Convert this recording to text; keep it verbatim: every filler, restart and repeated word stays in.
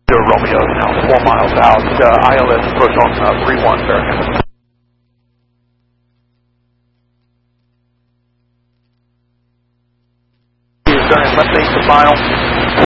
Romeo now four miles out. Uh, I L S approach on uh, three one Farragut. Turn left eight to final.